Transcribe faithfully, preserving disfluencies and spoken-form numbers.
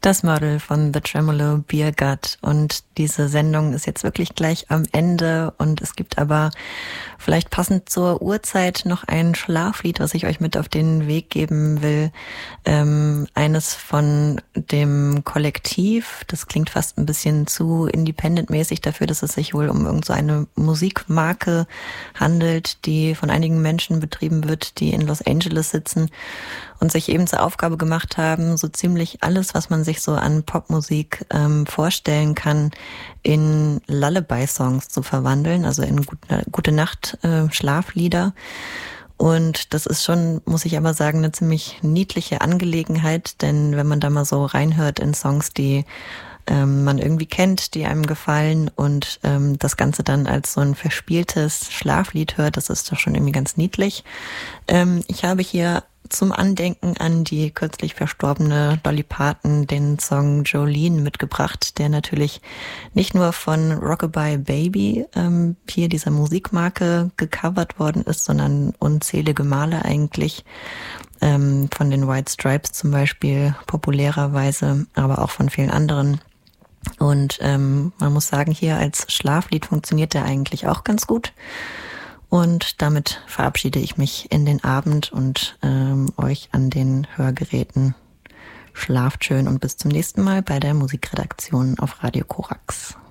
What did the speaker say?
Das Model von The Tremolo Beer Gut. Und diese Sendung ist jetzt wirklich gleich am Ende. Und es gibt aber vielleicht passend zur Uhrzeit noch ein Schlaflied, was ich euch mit auf den Weg geben will. Ähm, eines von dem Kollektiv. Das klingt fast ein bisschen zu independent-mäßig dafür, dass es sich wohl um irgend so eine Musikmarke handelt, die von einigen Menschen betrieben wird, die in Los Angeles sitzen und sich eben zur Aufgabe gemacht haben, so ziemlich alles, was man sich so an Popmusik ähm, vorstellen kann, in Lullaby-Songs zu verwandeln, also in Gute, Gute Nacht äh, Schlaflieder. Und das ist schon, muss ich aber sagen, eine ziemlich niedliche Angelegenheit, denn wenn man da mal so reinhört in Songs, die ähm, man irgendwie kennt, die einem gefallen und ähm, das Ganze dann als so ein verspieltes Schlaflied hört, das ist doch schon irgendwie ganz niedlich. Ähm, ich habe hier zum Andenken an die kürzlich verstorbene Dolly Parton den Song Jolene mitgebracht, der natürlich nicht nur von Rockabye Baby, ähm, hier dieser Musikmarke, gecovert worden ist, sondern unzählige Male eigentlich, ähm, von den White Stripes zum Beispiel populärerweise, aber auch von vielen anderen. Und ähm, man muss sagen, hier als Schlaflied funktioniert der eigentlich auch ganz gut. Und damit verabschiede ich mich in den Abend und ähm, euch an den Hörgeräten. Schlaft schön und bis zum nächsten Mal bei der Musikredaktion auf Radio Korax.